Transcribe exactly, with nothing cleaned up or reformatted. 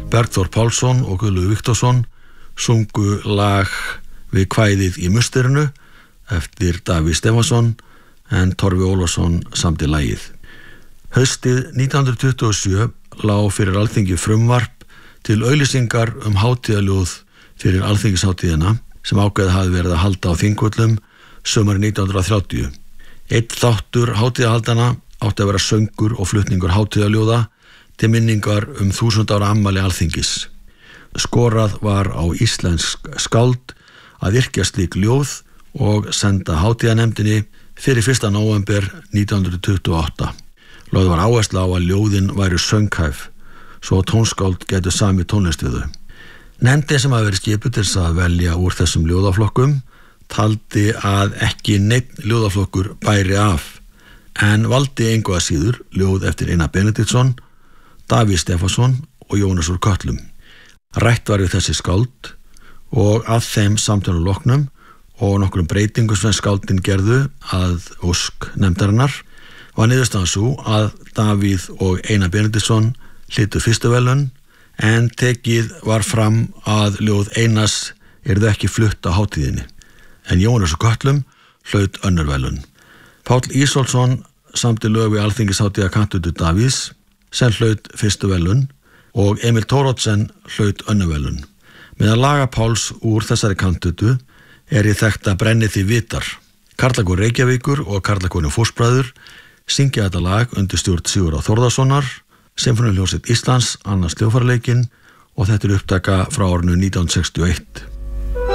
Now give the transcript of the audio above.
Bergþór Pálsson og Guðlaugur Viktorsson sungu lag við kvæðið í Musterinu eftir Davíð Stefánsson en Torfi Ólafsson samdi lagið. Haustið nítján hundruð tuttugu og sjö lá fyrir Alþingi frumvarp til auglýsingar um hátíðaljóð fyrir Alþingishátíðina sem ákveðið hafði verið að halda á Þingvöllum sumarið nítján hundruð þrjátíu. Einn þáttur hátíðahaldana átti að vera söngur og flutningur hátíðaljóða til minningar um þúsund ára afmæli Alþingis. Skorað var á íslensk skáld að yrkja slík ljóð og senda hátíðanemndinni fyrir fyrsta nóvember nítján hundruð tuttugu og átta. Lögð var áhersla á að ljóðin væru sönghæf, svo tónskáld gætu sami tónlist við þau. Nefndin sem hafi verið skipuð til þess að velja úr þessum ljóðaflokkum taldi að ekki neinn ljóðaflokkur bæri af, en valdi engu að síður ljóð eftir Einar Benediktsson, Davíð Stefánsson og Jónas úr Kötlum. Rætt var við þessi skáld og að þeim samtölu loknum og nokkrum breytingum sem skáldin gerðu að ósk nefndarinnar var niðurstaðan sú að Davíð og Einar Benediktsson hlytu fyrstu verðlaun en tekið var fram að ljóð Einars yrðu ekki flutt á hátíðinni, en Jónas úr Kötlum hlaut önnur verðlaun. Páll Ísólfsson samdi lög við Alþingishátíðarkantötu Davíðs sem hlaut fyrstu verðlaun og Emil Thoroddsen hlaut önnur verðlaun. Meðal laga Páls úr þessari kantötu er ég þekkt að brenni því vitar. Karlakór Reykjavíkur og Karlakórin Fósbræður syngja þetta lag undir stjórn Sigurðar Þórðarsonar, Sinfóníuhljómsveit Íslands annast hljóðfæraleikinn og þetta er upptaka frá árinu nítján hundruð sextíu og eitt.